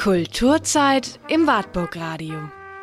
Kulturzeit im Wartburg Radio.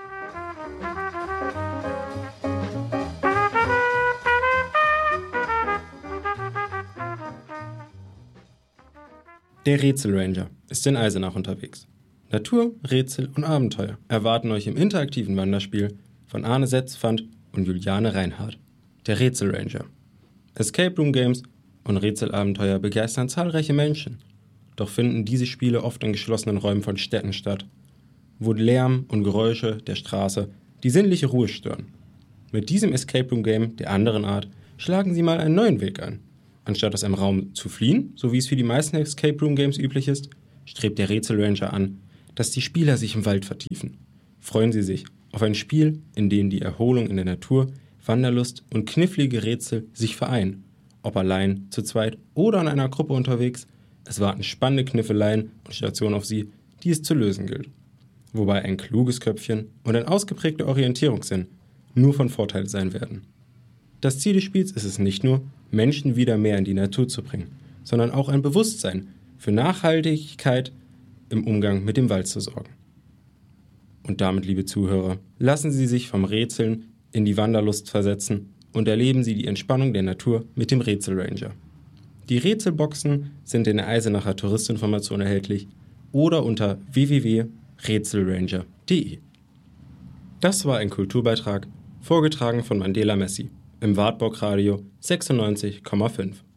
Der Rätselranger ist in Eisenach unterwegs. Natur, Rätsel und Abenteuer erwarten euch im interaktiven Wanderspiel von Arne Setzfand und Juliane Reinhardt. Der Rätselranger. Escape Room Games und Rätselabenteuer begeistern zahlreiche Menschen. Doch finden diese Spiele oft in geschlossenen Räumen von Städten statt, wo Lärm und Geräusche der Straße die sinnliche Ruhe stören. Mit diesem Escape Room Game der anderen Art schlagen sie mal einen neuen Weg ein. Anstatt aus einem Raum zu fliehen, so wie es für die meisten Escape Room Games üblich ist, strebt der Rätselranger an, dass die Spieler sich im Wald vertiefen. Freuen Sie sich auf ein Spiel, in dem die Erholung in der Natur, Wanderlust und knifflige Rätsel sich vereinen. Ob allein, zu zweit oder in einer Gruppe unterwegs, es warten spannende Kniffeleien und Stationen auf Sie, die es zu lösen gilt. Wobei ein kluges Köpfchen und ein ausgeprägter Orientierungssinn nur von Vorteil sein werden. Das Ziel des Spiels ist es nicht nur, Menschen wieder mehr in die Natur zu bringen, sondern auch ein Bewusstsein für Nachhaltigkeit im Umgang mit dem Wald zu sorgen. Und damit, liebe Zuhörer, lassen Sie sich vom Rätseln in die Wanderlust versetzen und erleben Sie die Entspannung der Natur mit dem Rätselranger. Die Rätselboxen sind in der Eisenacher Touristinformation erhältlich oder unter www.rätselranger.de. Das war ein Kulturbeitrag, vorgetragen von Mandela Messi im Wartburg Radio 96,5.